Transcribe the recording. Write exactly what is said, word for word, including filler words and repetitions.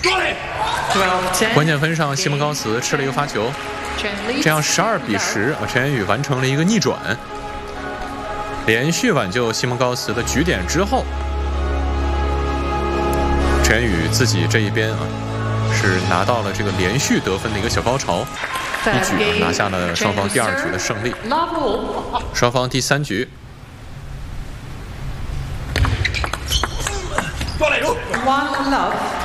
关键分上，西蒙高茨吃了一个发球，这样十二比十，啊，陈妍宇完成了一个逆转，连续挽救西蒙高茨的局点之后，陈妍宇自己这一边啊是拿到了这个连续得分的一个小高潮，一举啊拿下了双方第二局的胜利。双方第三局。 One love.